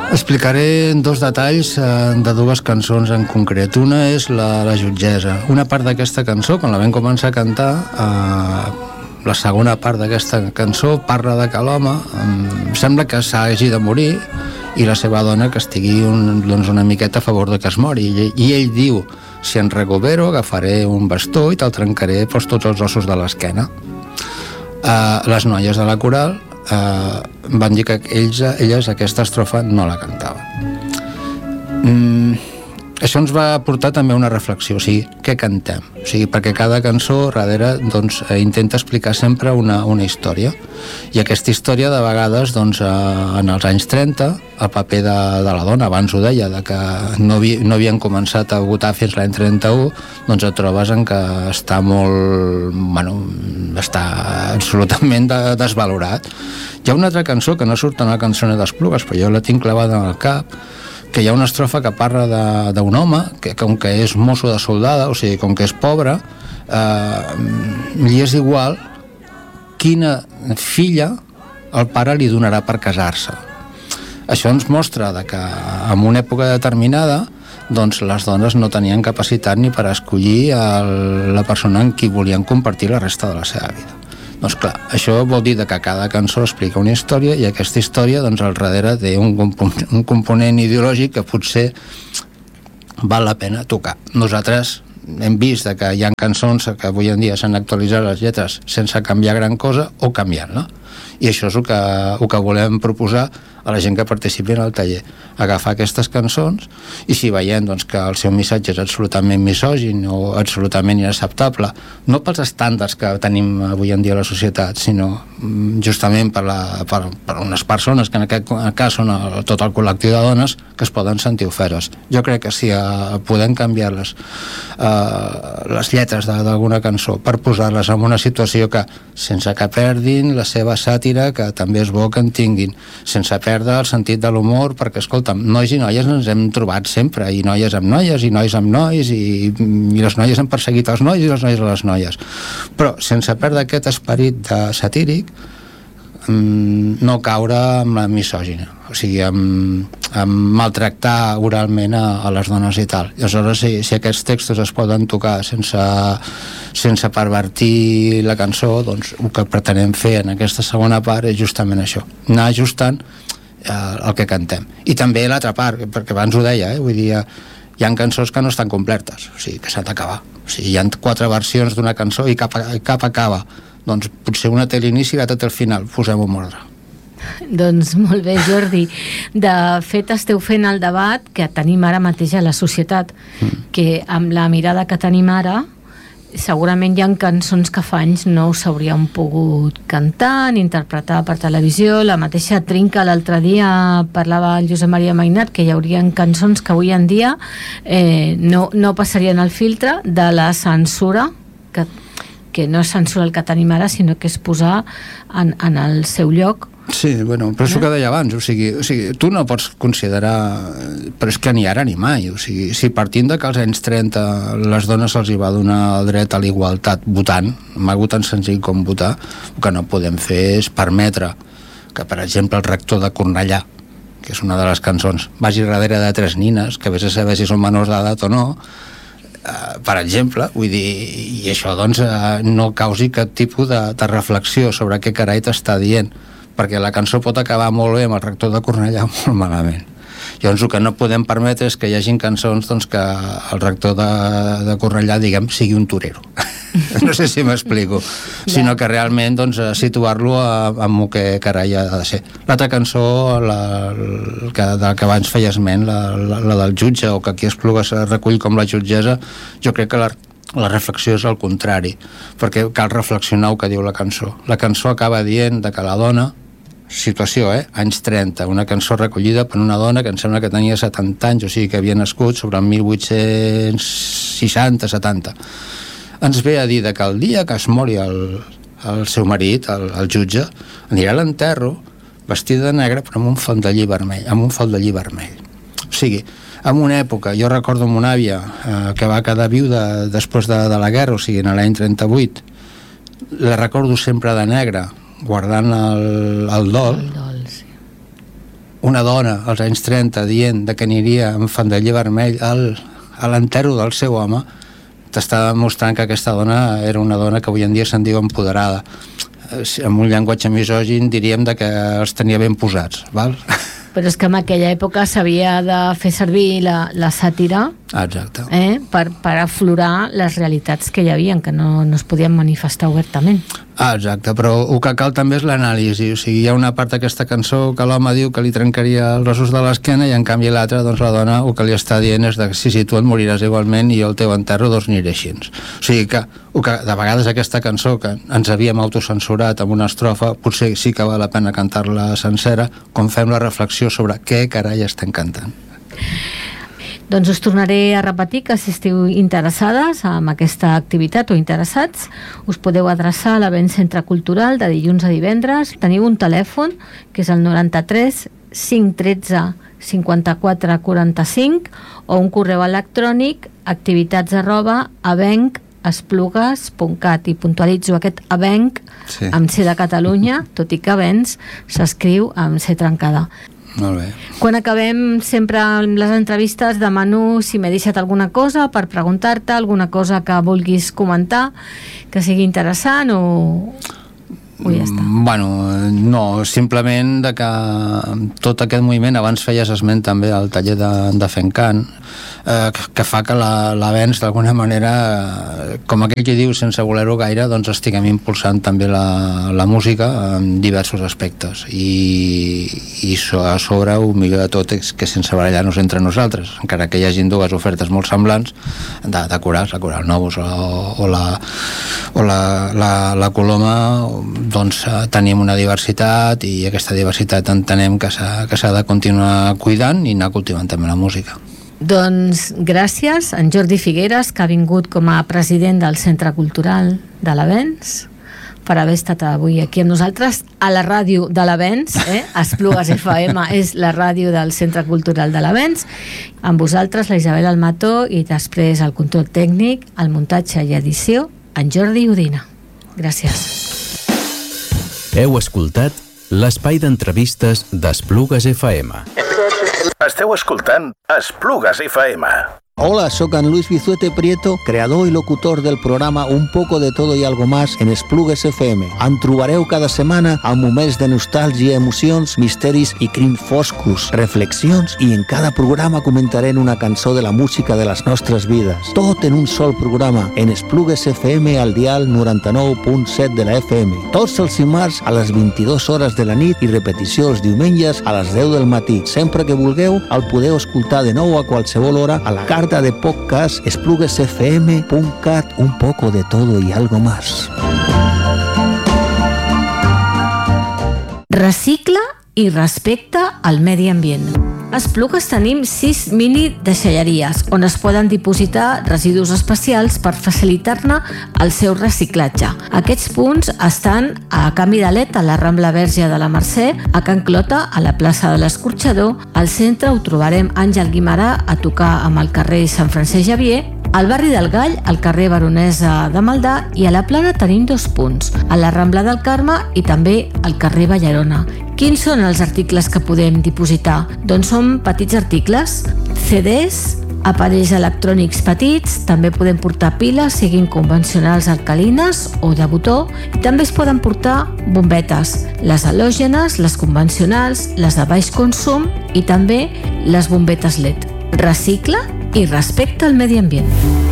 Explicaré dos detalls de dues cançons en concret. Una és la Jutgessa. Una part d'aquesta cançó, quan la vam començar a cantar, la segona part d'aquesta cançó parla de que l'home sembla que s'hagi de morir i la seva dona que estigui una miqueta a favor de que es mori. I ell diu: si en recupero agafaré un bastó i te'l trencaré tots els ossos de l'esquena. Les noies de la coral van dir que elles aquesta estrofa no la cantaven. Això ens va portar també a una reflexió, o sigui, què cantem? O sigui, perquè cada cançó darrere intenta explicar sempre una història, i aquesta història de vegades en els anys 30 el paper de la dona, abans ho deia, de que no havien començat a votar fins l'any 31, doncs et trobes en que està està absolutament desvalorat. Hi ha una altra cançó que no surt en la cançó d'Esplugues, però jo la tinc clavada en el cap, que hi ha una estrofa que parla d'un home que com que és mosso de soldada, o sigui, com que és pobre, li és igual quina filla el pare li donarà per casar-se. Això ens mostra que en una època determinada doncs les dones no tenien capacitat ni per escollir la persona amb qui volien compartir la resta de la seva vida. Doncs clar, això vol dir que cada cançó explica una història, i aquesta història al darrere té un component ideològic que potser val la pena tocar. Nosaltres hem vist que hi ha cançons que avui en dia s'han actualitzat les lletres sense canviar gran cosa o canviant-la, i això és el que volem proposar a la gent que participi en el taller, agafar aquestes cançons, i si veiem que el seu missatge és absolutament misògin o absolutament inacceptable, no pels estàndards que tenim avui en dia a la societat, sinó justament per unes persones que en aquest cas són tot el col·lectiu de dones que es poden sentir oferes. Jo crec que si podem canviar les lletres d'alguna cançó per posar-les en una situació que, sense que perdin la seva sàtira, que també és bo que en tinguin, sense perdre el sentit de l'humor, perquè, escolta'm, nois i noies ens hem trobat sempre, i noies amb noies, i nois amb nois, i les noies han perseguit els nois i les noies a les noies, però sense perdre aquest esperit satíric, no caure amb la misògina, o sigui, amb maltractar oralment a les dones i tal. I aleshores, si aquests textos es poden tocar sense pervertir la cançó, doncs el que pretenem fer en aquesta segona part és justament això, anar ajustant el que cantem. I també l'altra part, perquè abans ho deia, vull dir, hi ha cançons que no estan completes, o sigui, que s'han d'acabar. O sigui, hi ha 4 versions d'una cançó i cap acaba. Doncs potser una té l'inici i l'altra té el final. Posem-ho en ordre. Doncs molt bé, Jordi. De fet, esteu fent el debat que tenim ara mateix a la societat, que amb la mirada que tenim ara, segurament hi ha cançons que fa anys no s'haurien pogut cantar ni interpretar per televisió. La mateixa Trinca, l'altre dia parlava el Josep Maria Mainat que hi haurien cançons que avui en dia no passarien el filtre de la censura, que no és censura el que tenim ara, sinó que és posar en el seu lloc. Sí, bueno, però és el que deia abans, o sigui, tu no pots considerar, però és que ni ara ni mai, o sigui, si partint de que als anys 30 les dones se'ls hi va donar el dret a la igualtat votant, algo tan senzill com votar, el que no podem fer és permetre que, per exemple, el rector de Cornellà, que és una de les cançons, vagi darrere de 3 nines, que vés a saber si són menors d'edat o no, per exemple, vull dir, i això doncs no causi cap tipus de reflexió sobre què carai t'està dient, perquè la cançó pot acabar molt bé amb el rector de Cornellà molt malament. Llavors el que no podem permetre és que hi hagin cançons doncs, que el rector de Cornellà, diguem, sigui un torero. No sé si m'explico. Sinó que realment doncs, situar-lo amb el que carai ha de ser. L'altra cançó, de la que abans feia esment, la del jutge, o que aquí Esplugues es recull com la jutgessa, jo crec que la reflexió és al contrari, perquè cal reflexionar el que diu la cançó. La cançó acaba dient que la dona, situació, anys 30, una cançó recollida per una dona que em sembla que tenia 70 anys, o sigui que havia nascut sobre el 1860-70. Ens ve a dir que el dia que es mori el seu marit, el jutge, anirà a l'enterro vestida de negre però amb un faldellí vermell. O sigui, en una època, jo recordo una àvia que va quedar viuda després de la guerra, o sigui, en l'any 38, la recordo sempre de negre, guardant el dol, sí. una dona als anys 30 dient que aniria amb faldiller vermell a l'entero del seu home, t'està demostrant que aquesta dona era una dona que avui en dia se'n diu empoderada. Amb un llenguatge misògin diríem que els tenia ben posats, val? Però és que en aquella època s'havia de fer servir la sàtira per aflorar les realitats que hi havia, que no es podien manifestar obertament. Exacte, però el que cal també és l'anàlisi. O sigui, hi ha una part d'aquesta cançó que l'home diu que li trencaria els ossos de l'esquena i en canvi l'altra, doncs la dona el que li està dient és que si tu et moriràs igualment i el teu enterro doncs aniré així. O sigui que de vegades aquesta cançó que ens havíem autocensurat amb una estrofa potser sí que val la pena cantar-la sencera, com fem la reflexió sobre què carai estem cantant. Doncs us tornaré a repetir que si esteu interessades en aquesta activitat o interessats, us podeu adreçar a l'Avenç Centre Cultural de dilluns a divendres. Teniu un telèfon que és el 93 513 54 45 o un correu electrònic activitats@avenc.esplugues.cat i puntualitzo aquest avenc amb C de Catalunya, tot i que Avenç s'escriu amb C trencada. Molt bé. Quan acabem sempre les entrevistes demano si m'he deixat alguna cosa per preguntar-te, alguna cosa que vulguis comentar que sigui interessant o ja està. Bueno, no, simplement de que tot aquest moviment, abans feies esment també al taller de Fencant, que fa que l'Avenç d'alguna manera, com aquell que diu sense voler-ho gaire, doncs estiguem impulsant també la música en diversos aspectes i a sobre el millor de tot és que sense barallar-nos entre nosaltres, encara que hi hagin dues ofertes molt semblants de corals, la Coral Novus o la Coloma, doncs tenim una diversitat i aquesta diversitat entenem que s'ha de continuar cuidant i anar cultivant també la música. Doncs gràcies en Jordi Figueres, que ha vingut com a president del Centre Cultural de l'Avenç, per haver estat avui aquí amb nosaltres a la ràdio de l'Avenç, Esplugues FM és la ràdio del Centre Cultural de l'Avenç. Amb vosaltres la Isabel Almató i després el control tècnic, el muntatge i edició en Jordi Udina. Gràcies. Heu escoltat l'espai d'entrevistes d'Esplugues FM. Esteu escoltant Esplugues FM. Hola, soc en Luis Bizuete Prieto, creador i locutor del programa Un poco de todo y algo más en Esplugues FM. Em trobareu cada setmana amb moments de nostàlgia, emocions, misteris i crims foscos, reflexions, i en cada programa comentarem una cançó de la música de les nostres vides. Tot en un sol programa, en Esplugues FM al dial 99.7 de la FM. Tots els dimarts a les 22 hores de la nit i repetició els diumenges a les 10 del matí. Sempre que vulgueu, el podeu escoltar de nou a qualsevol hora a la carta de podcast espluguesfm.cat, un poco de todo y algo más. Recicla i respecta el medi ambient. A Esplugues tenim 6 mini deixalleries on es poden dipositar residus especials per facilitar-ne el seu reciclatge. Aquests punts estan a Can Vidalet, a la Rambla Verge de la Mercè, a Can Clota, a la plaça de l'Escorxador, al centre ho trobarem Àngel Guimarà a tocar amb el carrer Sant Francesc Xavier, al barri del Gall, al carrer Baronesa de Maldà, i a la Plana tenim 2 punts, a la Rambla del Carme i també al carrer Ballarona. Quins són els articles que podem dipositar? Doncs són petits articles, CDs, aparells electrònics petits, també podem portar piles, siguin convencionals alcalines o de botó, i també es poden portar bombetes, les halògenes, les convencionals, les de baix consum i també les bombetes LED. Recicla i respecta el medi ambient.